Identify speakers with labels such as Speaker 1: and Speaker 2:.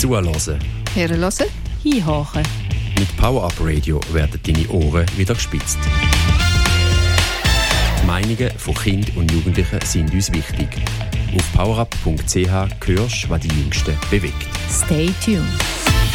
Speaker 1: Zuhören.
Speaker 2: Hören.
Speaker 3: Hinhören.
Speaker 1: Mit Power Up Radio werden deine Ohren wieder gespitzt. Die Meinungen von Kindern und Jugendlichen sind uns wichtig. Auf powerup.ch hörst du, was die Jüngsten bewegt.
Speaker 3: Stay tuned.